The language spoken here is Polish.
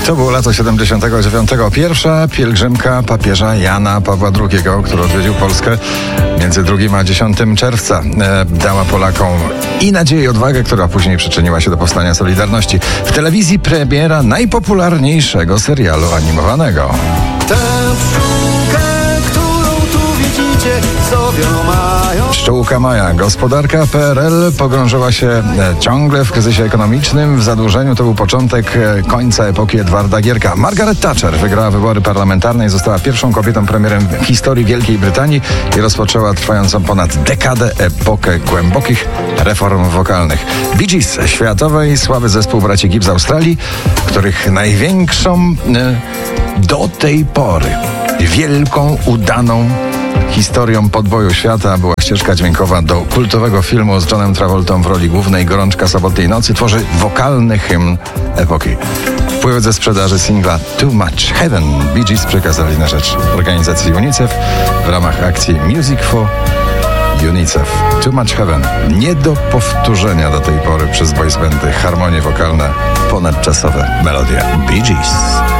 To było lato 79. Pierwsza pielgrzymka papieża Jana Pawła II, który odwiedził Polskę między 2 a 10 czerwca. Dała Polakom i nadzieję, i odwagę, która później przyczyniła się do powstania Solidarności. W telewizji premiera najpopularniejszego serialu animowanego. Tę pszczółkę, którą tu widzicie, zowią mają. Pszczółka Maja. Gospodarka PRL pogrążyła się ciągle w kryzysie ekonomicznym. W zadłużeniu to był początek końca epoki Edwarda Gierka. Margaret Thatcher wygrała wybory parlamentarne i została pierwszą kobietą premierem w historii Wielkiej Brytanii i rozpoczęła trwającą ponad dekadę epokę głębokich reform wokalnych. Bee Gees, światowy i słaby zespół braci Gibb z Australii, których największą do tej pory wielką, udaną historią podboju świata była ścieżka dźwiękowa do kultowego filmu z Johnem Travoltą w roli głównej. Gorączka sobotniej nocy tworzy wokalny hymn epoki. Wpływ ze sprzedaży singla Too Much Heaven Bee Gees przekazali na rzecz organizacji UNICEF w ramach akcji Music for UNICEF. Too Much Heaven. Nie do powtórzenia do tej pory przez boys bandy harmonie wokalne, ponadczasowe melodie Bee Gees.